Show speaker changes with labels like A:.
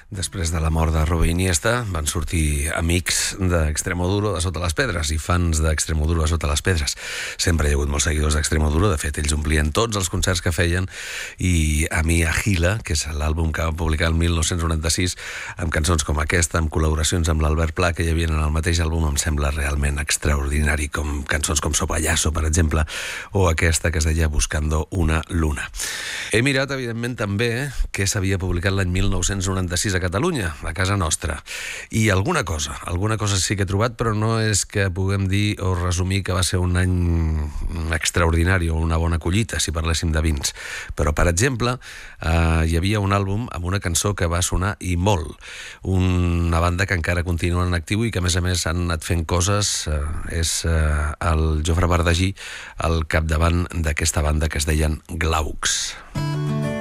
A: Després de la mort de Robbe Iniesta van sortir amics d'Extremoduro de Sota les Pedres i fans d'Extremoduro de Sota les Pedres. Sempre hi ha hagut molts seguidors d'Extremoduro, de fet ells omplien tots els concerts que feien, i A mi Agila, que és l'àlbum que van publicar el 1996, amb cançons com aquesta, amb col·laboracions amb l'Albert Pla que hi havia en el mateix àlbum, em sembla realment extraordinari, com cançons com So Payaso, per exemple, o aquesta que es deia Buscando una luna. He mirat, evidentment, també què s'havia publicat l'any 1996 a Catalunya, a casa nostra. I alguna cosa sí que he trobat, però no és que puguem dir o resumir que va ser un any extraordinari o una bona collita, si parléssim de vins. Però, per exemple, hi havia un àlbum amb una cançó que va sonar i molt. Una banda que encara continua en actiu i que, a més, han anat fent coses. És el Jofre Bardagí al capdavant d'aquesta banda que es deien Glaucs.